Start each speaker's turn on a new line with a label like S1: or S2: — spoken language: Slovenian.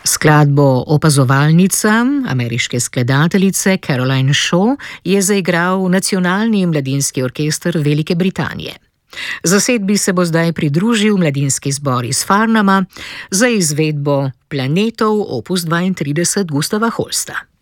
S1: Skladbo Opazovalnica ameriške skladateljice Caroline Shaw je zaigral Nacionalni mladinski orkester Velike Britanije. Zasedbi se bo zdaj pridružil mladinski zbor iz Farnhama za izvedbo Planetov opus 32 Gustava Holsta.